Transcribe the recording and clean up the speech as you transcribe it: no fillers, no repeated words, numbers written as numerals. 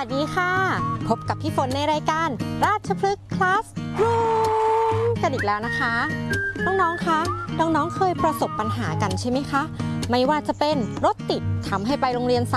สดีค่ะพบกับพี่ฝนในรายการราชพฤกษ์คลาสรูมกันอีกแล้วนะคะน้องๆคะน้องๆเคยประสบปัญหากันใช่ไหมคะไม่ว่าจะเป็นรถติดทำให้ไปโรงเรียน